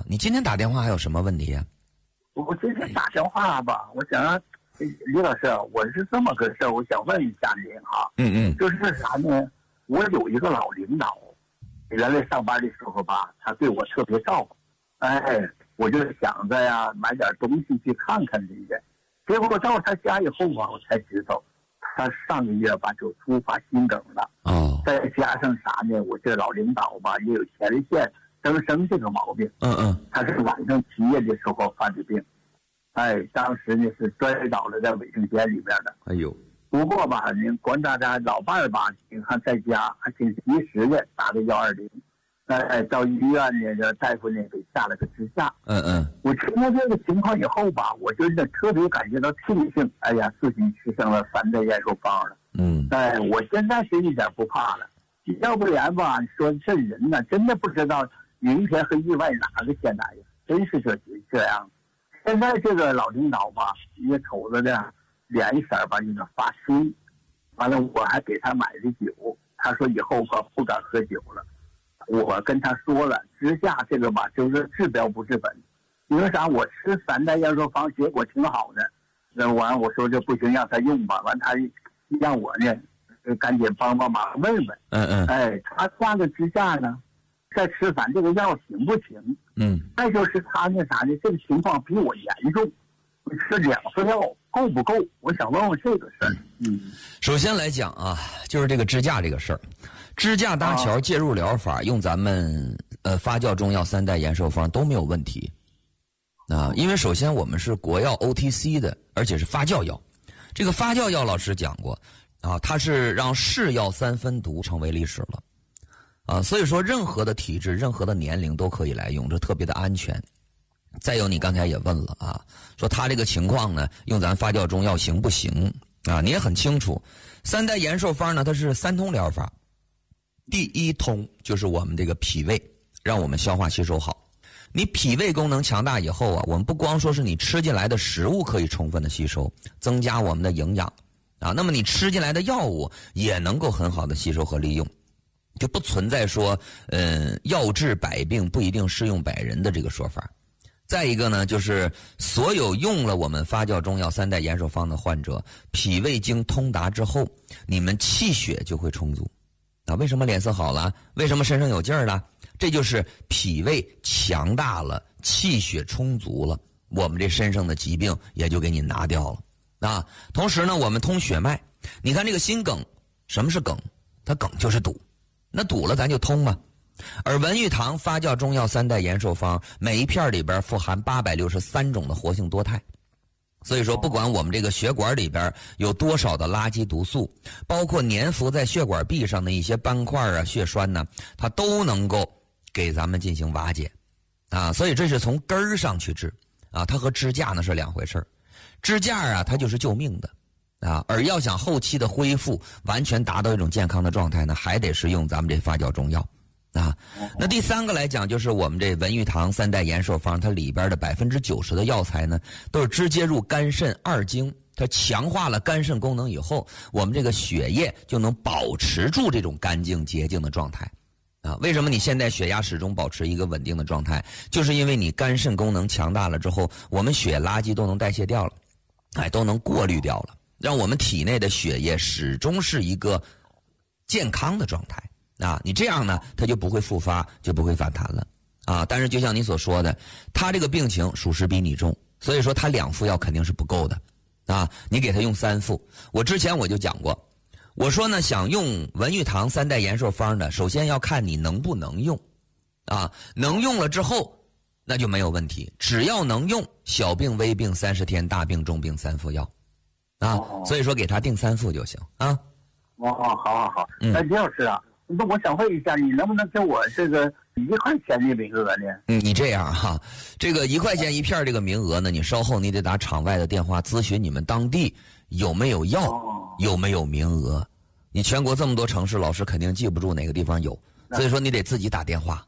你今天打电话还有什么问题啊？ 我今天打电话吧，我想让李老师，我是这么个事儿，我想问一下您哈。就是啥呢？我有一个老领导，原来上班的时候吧，他对我特别照顾，我就想着呀，买点东西去看看人家。结果到他家以后吧，我才知道，他上个月吧就突发心梗了。再加上啥呢？我这老领导吧也有前列腺增生这个毛病。他是晚上起夜的时候犯的病。当时呢是摔倒了在卫生间里边的。不过吧，您管大家老伴儿吧，你看在家还挺及时的，打的120。到医院呢，这大夫呢给下了个支架。我听到这个情况以后吧，我真的特别感觉到庆幸。自己吃上了3代延寿方了。我现在是一点不怕了。要不然吧，说这人呢，真的不知道明天和意外哪个先来呀，真是这样。现在这个老领导吧，也瞅着呢，脸色吧有点发青。完了，我还给他买的酒，他说以后吧不敢喝酒了。我跟他说了，支架这个吧，就是治标不治本。因为啥？我吃3代延寿方，结果挺好的。完，我说这不行，让他用吧。完，他让我呢，赶紧帮忙问问。他挂个支架呢，再吃咱这个药行不行？再就是他那啥呢，这个情况比我严重，吃2副药够不够？我想问问这个事儿。 首先来讲啊，就是这个支架这个事儿。支架搭桥介入疗法用咱们发酵中药3代延寿方都没有问题因为首先我们是国药 OTC 的，而且是发酵药。这个发酵药老师讲过它是让是药3分毒成为历史了所以说任何的体质、任何的年龄都可以来用，这特别的安全。再有，你刚才也问了说他这个情况呢，用咱发酵中药行不行你也很清楚，3代延寿方呢，它是3通疗法。第一通就是我们这个脾胃，让我们消化吸收好。你脾胃功能强大以后我们不光说是你吃进来的食物可以充分的吸收，增加我们的营养那么你吃进来的药物也能够很好的吸收和利用，就不存在说药治百病不一定适用百人的这个说法。再一个呢，就是所有用了我们发酵中药3代延寿方的患者，脾胃经通达之后，你们气血就会充足为什么脸色好了？为什么身上有劲儿了？这就是脾胃强大了，气血充足了，我们这身上的疾病也就给你拿掉了同时呢，我们通血脉。你看这个心梗，什么是梗？它梗就是堵，那堵了咱就通嘛。而文玉堂发酵中药3代延寿方，每一片里边富含863种的活性多肽。所以说不管我们这个血管里边有多少的垃圾毒素，包括粘附在血管壁上的一些斑块血栓呢，它都能够给咱们进行瓦解所以这是从根儿上去治它和支架呢是两回事儿。支架它就是救命的而要想后期的恢复，完全达到一种健康的状态呢，还得是用咱们这发酵中药那第3个来讲，就是我们这文玉堂3代延寿方，它里边的90%的药材呢，都是直接入肝肾2经，它强化了肝肾功能以后，我们这个血液就能保持住这种干净洁净的状态为什么你现在血压始终保持一个稳定的状态？就是因为你肝肾功能强大了之后，我们血垃圾都能代谢掉了都能过滤掉了，让我们体内的血液始终是一个健康的状态你这样呢，它就不会复发，就不会反弹了但是就像你所说的，他这个病情属实比你重，所以说他2副药肯定是不够的你给他用3副。我之前我就讲过，我说呢，想用文玉堂3代延寿方的，首先要看你能不能用能用了之后那就没有问题，只要能用，小病微病30天，大病重病3副药所以说给他定3副就行好。李老师那我想问一下，你能不能给我这个1块钱的名额呢？ 你这样这个1块钱1片这个名额呢，你稍后你得打场外的电话咨询你们当地有没有药，有没有名额。你全国这么多城市，老师肯定记不住哪个地方有，所以说你得自己打电话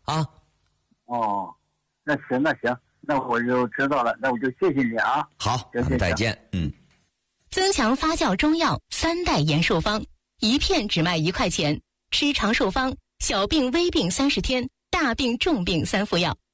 那行，那我就知道了，那我就谢谢你好，再见。 增强发酵中药3代延寿方，1片只卖1块钱，吃长寿方，小病微病30天，大病重病3副药。